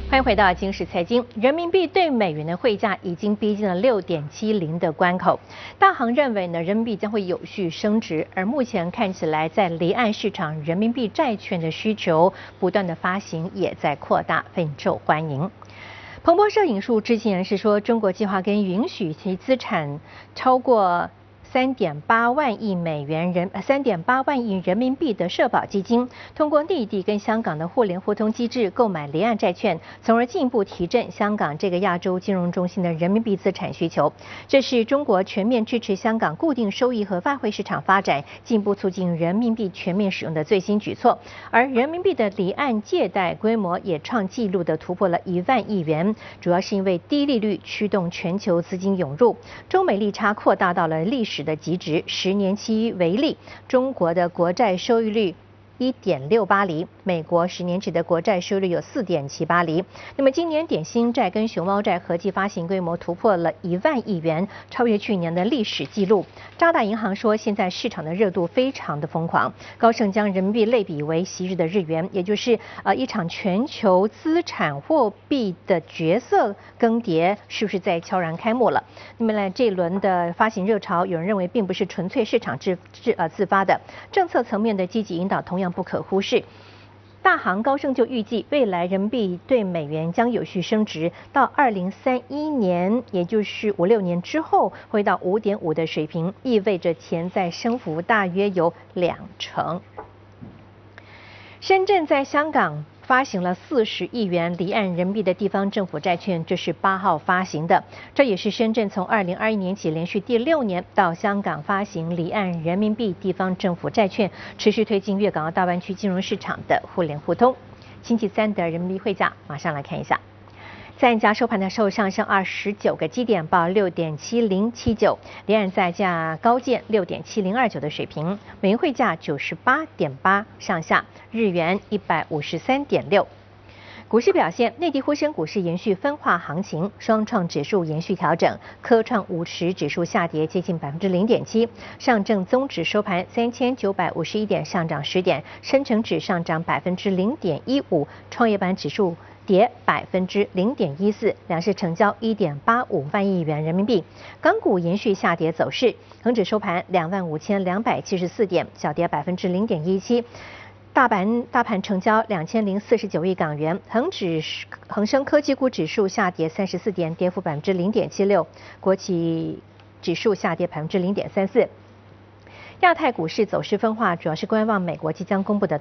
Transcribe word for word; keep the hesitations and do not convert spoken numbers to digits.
欢迎回到今时财经。人民币对美元的汇价已经逼近了六点七零的关口，大行认为呢，人民币将会有序升值。而目前看起来，在离岸市场，人民币债券的需求不断的发行也在扩大，备受欢迎。彭博社引述知情人士说，中国计划跟允许其资产超过三点八万亿美元人三点八万亿人民币的社保基金，通过内地跟香港的互联互通机制购买离岸债券，从而进一步提振香港这个亚洲金融中心的人民币资产需求。这是中国全面支持香港固定收益和外汇市场发展，进一步促进人民币全面使用的最新举措。而人民币的离岸借贷规模也创纪录的突破了一万亿元，主要是因为低利率驱动全球资金涌入，中美利差扩大到了历史的极值。十年期为例，中国的国债收益率一点六八厘，美国十年期的国债收益率有四点七八厘。那么今年点心债跟熊猫债合计发行规模突破了一万亿元，超越去年的历史记录。渣打银行说，现在市场的热度非常的疯狂。高盛将人民币类比为昔日的日元，也就是呃一场全球资产货币的角色更迭，是不是在悄然开幕了？那么呢，这一轮的发行热潮，有人认为并不是纯粹市场自自呃自发的，政策层面的积极引导同样不可忽视。大行高盛就预计，未来人民币对美元将有序升值，到二零三一年，也就是五六年之后，会到五点五的水平，意味着潜在升幅大约有两成。深圳在香港发行了四十亿元离岸人民币的地方政府债券，这是八号发行的。这也是深圳从二零二一年起连续第六年到香港发行离岸人民币地方政府债券，持续推进粤港澳大湾区金融市场的互联互通。星期三的人民币汇价，马上来看一下。在岸价收盘的时候上升二十九个基点，报六点七零七九，离岸在价高见六点七零二九的水平，美元汇价九十八点八上下，日元一百五十三点六。股市表现，内地沪深股市延续分化行情，双创指数延续调整，科创五十指数下跌接近百分之零点七，上证综指收盘三千九百五十一点，上涨十点，深成指上涨百分之零点一五，创业板指数跌百分之零点一四，两市成交一点八五万亿元人民币。港股延续下跌走势，恒指收盘两万五千两百七十四点，小跌百分之零点一七。大盘大盘成交两千零四十九亿港元，恒指恒生科技股指数下跌三十四点，跌幅百分之零点七六，国企指数下跌百分之零点三四。亚太股市走势分化，主要是观望美国即将公布的